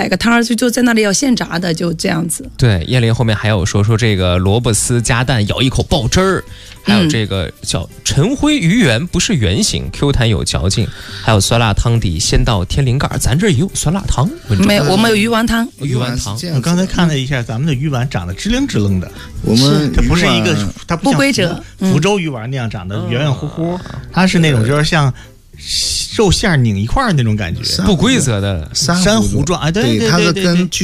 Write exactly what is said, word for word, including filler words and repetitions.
摆个摊儿，就就在那里要现炸的，就这样子。 对，燕玲后面还有说说这个萝卜丝加蛋，咬一口爆汁儿，还有这个叫晨辉鱼圆，不是圆形 ，Q 弹有嚼劲，还有酸辣汤底鲜到天灵盖，咱这也有酸辣汤， 没有，我们有鱼丸汤。 鱼丸汤， 我刚才看了一下，咱们的鱼丸长得支棱支棱的， 我们它不是一个，它不像不规则， 福州鱼丸那样长得圆圆乎乎，它是那种就是像肉馅拧一块儿那种感觉， 不规则的珊珊瑚状，哎，对对对， 它是根据